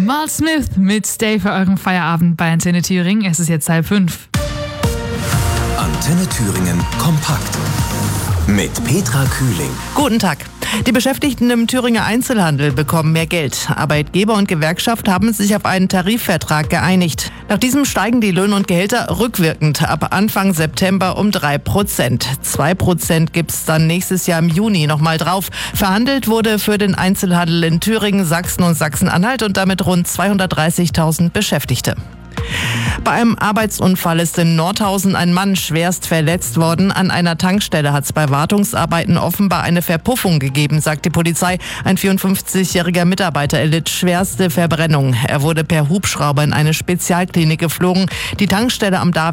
Mal Smith mit Stay für euren Feierabend bei Antenne Thüringen. Es ist jetzt 4:30. Antenne Thüringen kompakt mit Petra Kühling. Guten Tag. Die Beschäftigten im Thüringer Einzelhandel bekommen mehr Geld. Arbeitgeber und Gewerkschaft haben sich auf einen Tarifvertrag geeinigt. Nach diesem steigen die Löhne und Gehälter rückwirkend ab Anfang September um 3%. 2% gibt's dann nächstes Jahr im Juni nochmal drauf. Verhandelt wurde für den Einzelhandel in Thüringen, Sachsen und Sachsen-Anhalt und damit rund 230.000 Beschäftigte. Bei einem Arbeitsunfall ist in Nordhausen ein Mann schwerst verletzt worden. An einer Tankstelle hat es bei Wartungsarbeiten offenbar eine Verpuffung gegeben, sagt die Polizei. Ein 54-jähriger Mitarbeiter erlitt schwerste Verbrennung. Er wurde per Hubschrauber in eine Spezialklinik geflogen. Die Tankstelle am